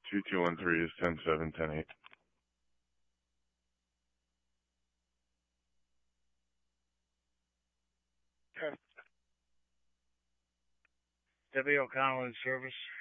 2213 is 107, 108. Okay. Debbie O'Connell in service.